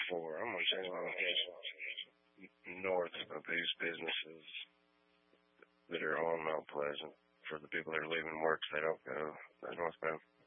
4. I'm going to north of these businesses that are on Mount Pleasant. For the people that are leaving work, they don't go northbound.